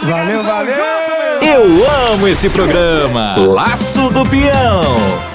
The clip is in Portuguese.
Valeu, valeu! Eu amo esse programa. Laço do Peão.